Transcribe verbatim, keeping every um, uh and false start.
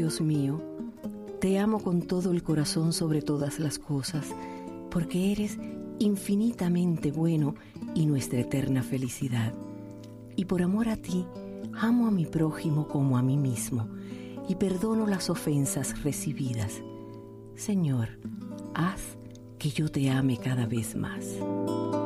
Dios mío, te amo con todo el corazón sobre todas las cosas, porque eres infinitamente bueno y nuestra eterna felicidad. Y por amor a ti, amo a mi prójimo como a mí mismo, y perdono las ofensas recibidas. Señor, haz que yo te ame cada vez más.